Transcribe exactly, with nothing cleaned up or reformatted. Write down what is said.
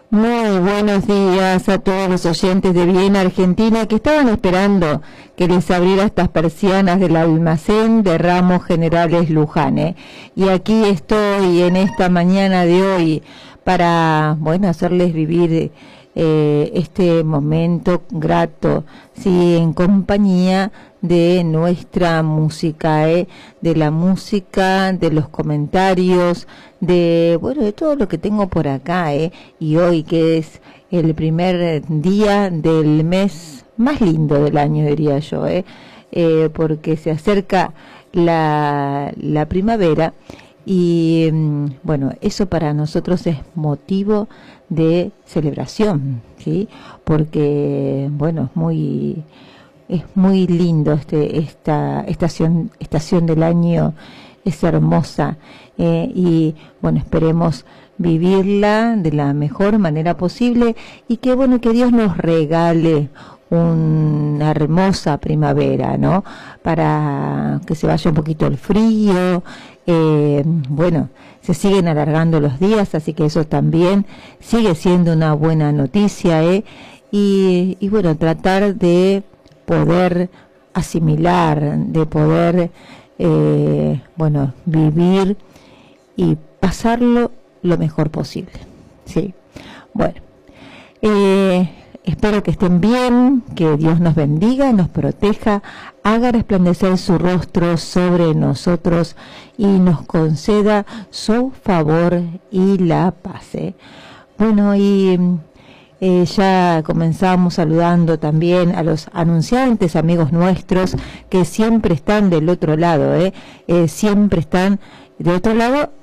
Muy buenos días a todos los oyentes de Bien Argentina que estaban esperando que les abriera estas persianas del almacén de Ramos Generales Luján, ¿eh? Y aquí estoy en esta mañana de hoy para, bueno, hacerles vivir eh, este momento grato, sí, en compañía de nuestra música, ¿eh? De la música, de los comentarios, de, bueno, de todo lo que tengo por acá, ¿eh? Y hoy que es el primer día del mes más lindo del año, diría yo, ¿eh? Eh, porque se acerca la, la primavera y, bueno, eso para nosotros es motivo de celebración, ¿sí? Porque, bueno, es muy... Es muy lindo este esta estación estación del año, es hermosa, eh, y bueno, esperemos vivirla de la mejor manera posible y que bueno, que Dios nos regale una hermosa primavera, ¿no? Para que se vaya un poquito el frío, eh, bueno, se siguen alargando los días, así que eso también sigue siendo una buena noticia, ¿eh? Y, y bueno, tratar de poder asimilar, de poder, eh, bueno, vivir y pasarlo lo mejor posible, ¿sí? Bueno, eh, espero que estén bien, que Dios nos bendiga, nos proteja, haga resplandecer su rostro sobre nosotros y nos conceda su favor y la paz, ¿eh? Bueno, y... Eh, ya comenzamos saludando también a los anunciantes, amigos nuestros, que siempre están del otro lado, ¿eh? Eh, siempre están del otro lado